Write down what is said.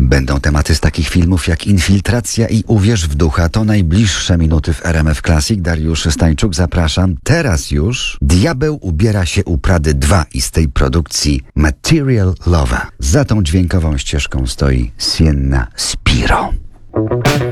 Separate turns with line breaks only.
Będą tematy z takich filmów jak Infiltracja i Uwierz w ducha. To najbliższe minuty w RMF Classic. Dariusz Stańczuk, zapraszam. Teraz już Diabeł ubiera się u Prady 2 i z tej produkcji Material Lover. Za tą dźwiękową ścieżką stoi Sienna Spiro.